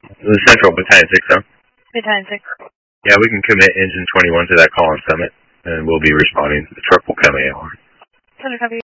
The Central Battalion 6, huh? Battalion 6. Yeah, we can commit Engine 21 to that call on Summit, and we'll be responding. The truck will come AOR. Center copy.